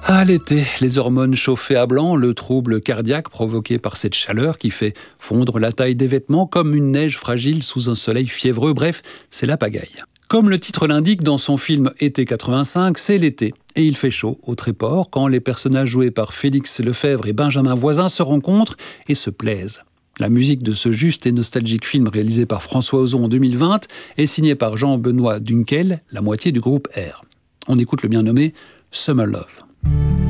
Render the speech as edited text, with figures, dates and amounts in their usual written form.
Ah, l'été, les hormones chauffées à blanc, le trouble cardiaque provoqué par cette chaleur qui fait fondre la taille des vêtements comme une neige fragile sous un soleil fiévreux. Bref, c'est la pagaille. Comme le titre l'indique dans son film Été 85, c'est l'été. Et il fait chaud au Tréport quand les personnages joués par Félix Lefebvre et Benjamin Voisin se rencontrent et se plaisent. La musique de ce juste et nostalgique film réalisé par François Ozon en 2020 est signée par Jean-Benoît Dunkel, la moitié du groupe R. On écoute le bien nommé Summer Love.